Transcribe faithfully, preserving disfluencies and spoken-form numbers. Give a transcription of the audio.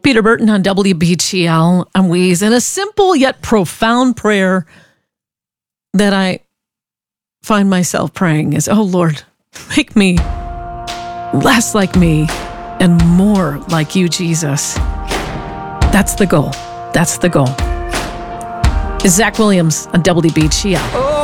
Peter Burton on W B G L. I'm Weeze, and a simple yet profound prayer that I find myself praying is, oh Lord, make me less like me and more like you, Jesus. That's the goal. That's the goal. It's Zach Williams on W B G L.